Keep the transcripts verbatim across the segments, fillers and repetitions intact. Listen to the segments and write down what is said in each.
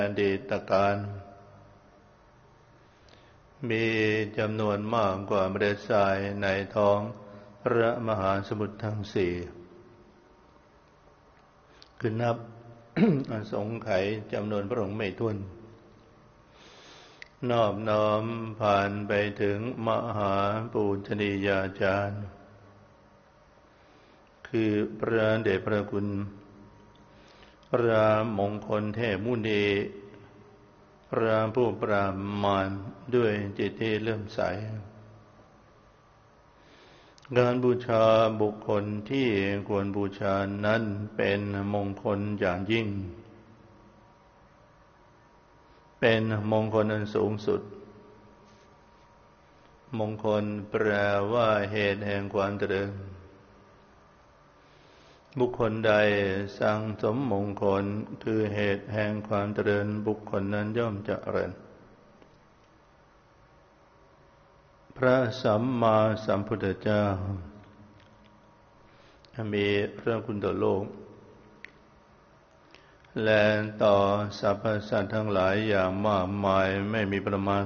อดีตการมีจำนวนมากกว่าเมล็ดทรายในท้องพระมหาสมุทรทั้งสี่คือนับ อสงไขยจำนวนพระองค์ไม่ถ้วนนอบน้อมผ่านไปถึงมหาปูชนียาจารย์คือพระเดชพระคุณพระมงคลเทพมุนีพระผู้ปราบมารด้วยจิตที่เลื่อมใสการบูชาบุคคลที่ควรบูชานั้นเป็นมงคลอย่างยิ่งเป็นมงคลอันสูงสุดมงคลแปลว่าเหตุแห่งความเจริญบุคคลใดสั่งสมมงคลคือเหตุแห่งความเจริญบุคคลนั้นย่อมเจริญพระสัมมาสัมพุทธเจ้ามีพระคุณต่อโลกและต่อสรรพสัตว์ทั้งหลายอย่างมากมายไม่มีประมาณ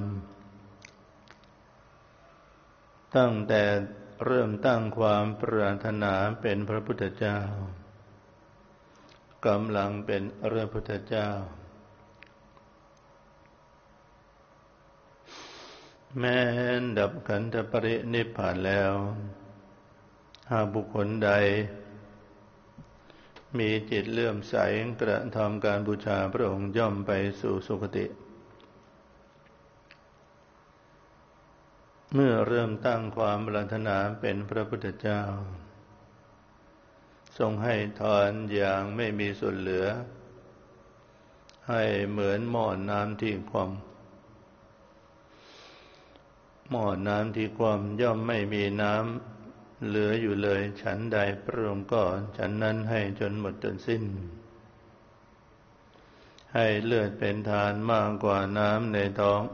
ตั้งแต่เริ่มตั้งความปรารถนาเป็นพระพุทธเจ้ากำลังเป็นพระพุทธเจ้าแม้ดับขันธปรินิพพานแล้วหากบุคคลใดมีจิตเลื่อมใสกระทำการบูชาพระองค์ย่อมไปสู่สุคติเมื่อเริ่มตั้งความปรารถนาเป็นพระพุทธเจ้าทรงให้ทานอย่างไม่มีส่วนเหลือให้เหมือนหม้อน้ำที่คว่ำหม้อน้ำที่คว่ำย่อมไม่มีน้ำเหลืออยู่เลยฉันใดพระองค์ก็ฉันนั้นให้จนหมดจนสิ้นให้เลือดเป็นทานมากกว่าน้ำในท้อง